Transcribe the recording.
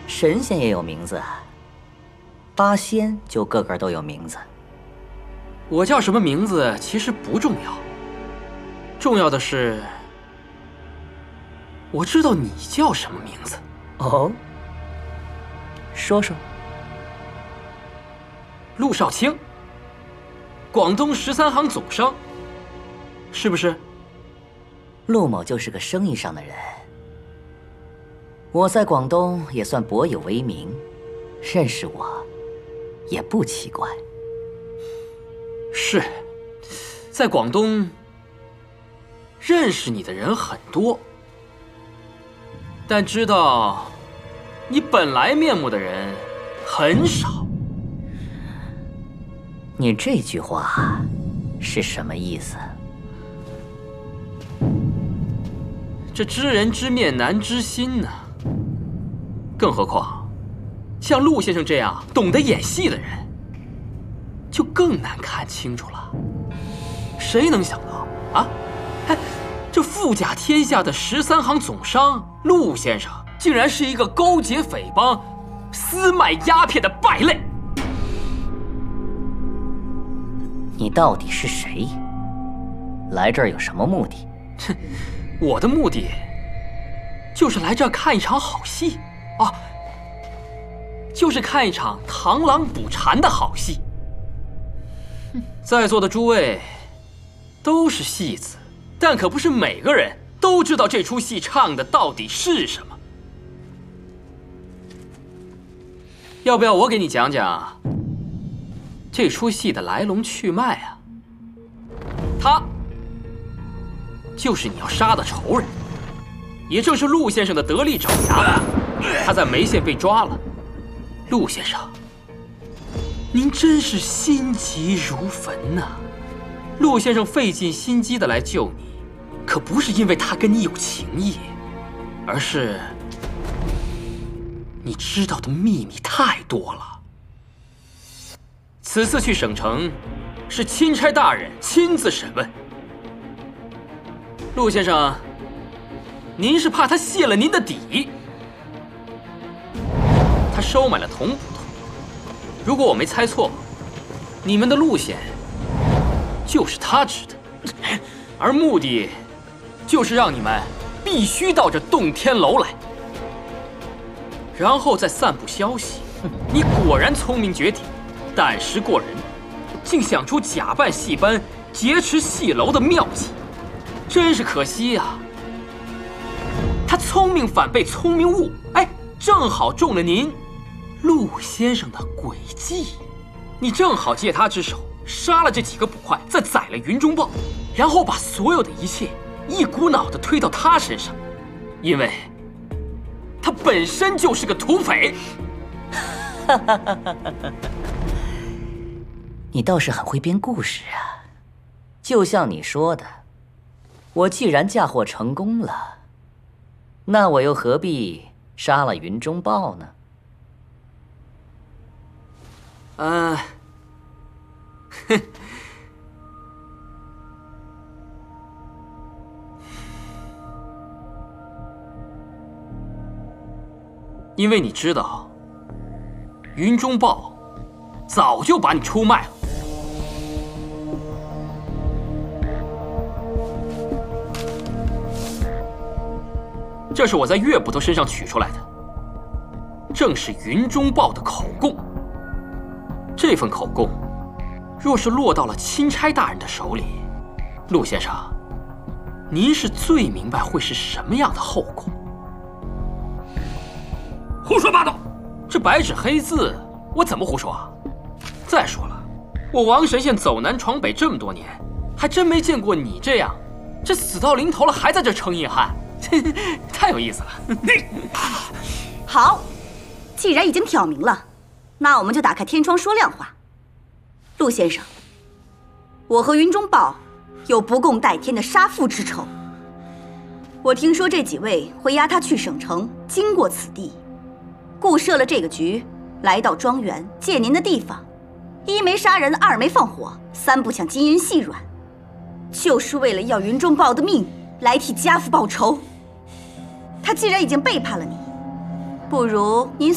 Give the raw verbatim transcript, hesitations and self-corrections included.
神仙也有名字，八仙就个个都有名字。 我叫什么名字其实不重要，重要的是我知道你叫什么名字。 哦，说说。 陆少卿，广东十三行总商，是不是？ 陆某就是个生意上的人，我在广东也算颇有威名，认识我也不奇怪。 是，在广东认识你的人很多，但知道你本来面目的人很少。 你这句话是什么意思？ 这知人知面难知心呢，更何况像陆先生这样懂得演戏的人，就更难看清楚了。谁能想到啊？哎，这富甲天下的十三行总商陆先生，竟然是一个勾结匪帮、私卖鸦片的败类。 你到底是谁？来这儿有什么目的？ 哼，我的目的就是来这儿看一场好戏啊，就是看一场螳螂捕蝉的好戏。在座的诸位都是戏子，但可不是每个人都知道这出戏唱的到底是什么。要不要我给你讲讲这出戏的来龙去脉啊？他就是你要杀的仇人，也正是陆先生的得力爪牙。他在眉县被抓了，陆先生，您真是心急如焚呐、啊！陆先生费尽心机的来救你，可不是因为他跟你有情义，而是你知道的秘密太多了。此次去省城，是钦差大人亲自审问。陆先生，您是怕他泄了您的底？他收买了童捕头，如果我没猜错，你们的路线就是他指的，而目的就是让你们必须到这洞天楼来，然后再散布消息。你果然聪明绝顶，胆识过人，竟想出假扮戏班劫持戏楼的妙计，真是可惜呀、啊！他聪明反被聪明误，哎，正好中了您陆先生的诡计。你正好借他之手杀了这几个捕快，再宰了云中豹，然后把所有的一切一股脑的推到他身上，因为他本身就是个土匪。 你倒是很会编故事啊！就像你说的，我既然嫁祸成功了，那我又何必杀了云中豹呢？ 嗯，哼，因为你知道，云中豹早就把你出卖了。这是我在岳捕头身上取出来的，正是云中豹的口供。这份口供，若是落到了钦差大人的手里，陆先生，您是最明白会是什么样的后果。胡说八道！这白纸黑字，我怎么胡说啊？再说了，我王神仙走南闯北这么多年，还真没见过你这样，这死到临头了还在这撑硬汉，太有意思了。 好，既然已经挑明了，那我们就打开天窗说亮话。陆先生，我和云中豹有不共戴天的杀父之仇。我听说这几位会押他去省城，经过此地，故设了这个局，来到庄园借您的地方，一没杀人，二没放火，三不想金银细软，就是为了要云中豹的命来替家父报仇。他既然已经背叛了你，不如您